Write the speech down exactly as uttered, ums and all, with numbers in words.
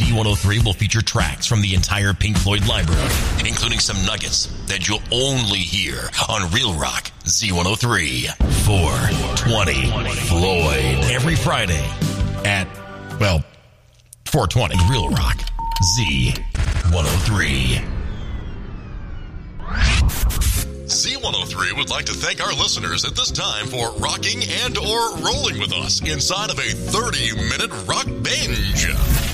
Z one oh three will feature tracks from the entire Pink Floyd library, including some nuggets that you'll only hear on Real Rock Z one oh three. four twenty Floyd. Every Friday at, well, four twenty Real Rock Z one oh three. Z one oh three would like to thank our listeners at this time for rocking and or rolling with us inside of a thirty-minute rock binge.